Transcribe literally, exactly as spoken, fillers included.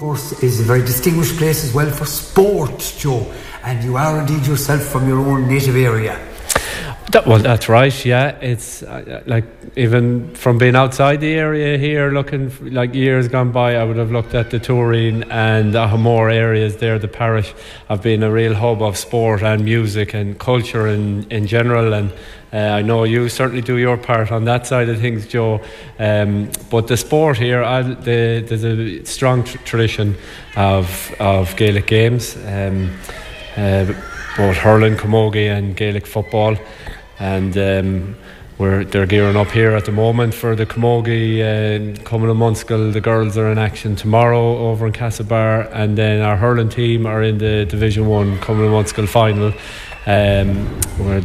course, is a very distinguished place as well for sport, Joe, and you are indeed yourself from your own native area. That, well, that's right, yeah. It's uh, like, even from being outside the area here, looking f- like years gone by, I would have looked at the Turin and the Hamor areas there, the parish, have been a real hub of sport and music and culture in, in general. And uh, I know you certainly do your part on that side of things, Joe. Um, but the sport here, I, the, there's a strong tr- tradition of, of Gaelic games, um, uh, both hurling, camogie and Gaelic football. And um, we're they're gearing up here at the moment for the camogie uh, coming to Munskill. The girls are in action tomorrow over in Castlebar, and then our hurling team are in the Division One coming to Munskill final, um, where